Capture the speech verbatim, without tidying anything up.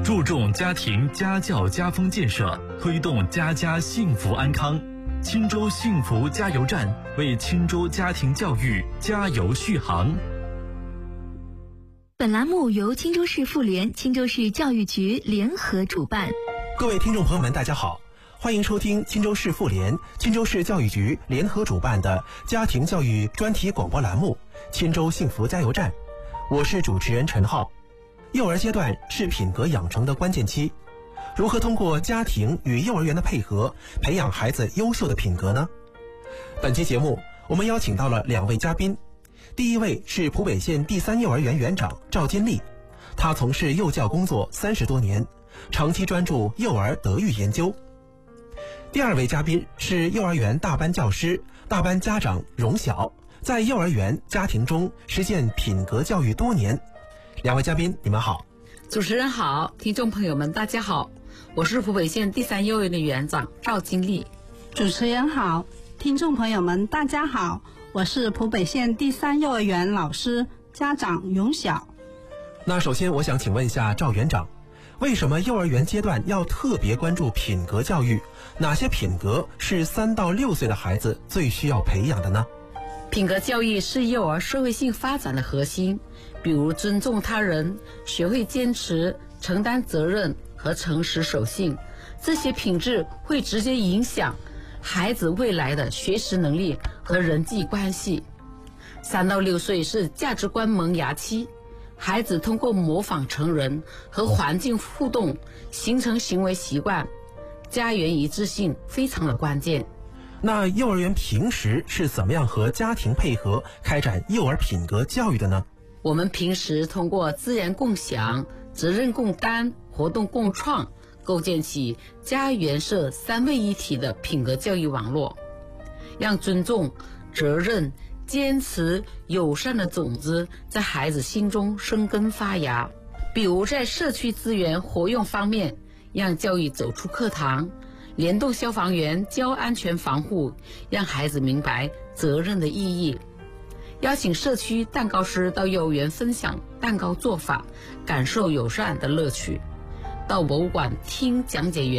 注重家庭家教家风建设，推动家家幸福安康。钦州幸福加油站为钦州家庭教育加油续航。 本栏目由钦州市妇联、钦州市教育局联合主办。 各位听众朋友们，大家好，欢迎收听钦州市妇联、钦州市教育局联合主办的家庭教育专题广播栏目《钦州幸福加油站》，我是主持人陈浩。幼儿阶段是品格养成的关键期，如何通过家庭与幼儿园的配合，培养孩子优秀的品格呢？本期节目我们邀请到了两位嘉宾，第一位是浦北县第三幼儿园园长赵金丽，她从事幼教工作三十多年，长期专注幼儿德育研究。第二位嘉宾是幼儿园大班教师、大班家长荣晓，在幼儿园家庭中实践品格教育多年。两位嘉宾，你们好。 主持人好，听众朋友们大家好，我是浦北县第三幼儿园的园长赵金丽。 主持人好，听众朋友们大家好，我是浦北县第三幼儿园老师家长荣晓。 那首先我想请问一下赵园长，为什么幼儿园阶段要特别关注品格教育？哪些品格是三到六岁的孩子最需要培养的呢？ 品格教育是幼儿社会性发展的核心，比如尊重他人、学会坚持、承担责任和诚实守信，这些品质会直接影响孩子未来的学习能力和人际关系。三到六岁是价值观萌芽期，孩子通过模仿成人和环境互动形成行为习惯，家园一致性非常的关键。 那幼儿园平时是怎么样和家庭配合开展幼儿品格教育的呢？ 我们平时通过资源共享、责任共担、活动共创，构建起家园社三位一体的品格教育网络，让尊重、责任、坚持、友善的种子在孩子心中生根发芽。比如在社区资源活用方面，让教育走出课堂，联动消防员教安全防护，让孩子明白责任的意义。邀请社区蛋糕师到幼儿园分享蛋糕做法，感受友善的乐趣。到博物馆听讲解员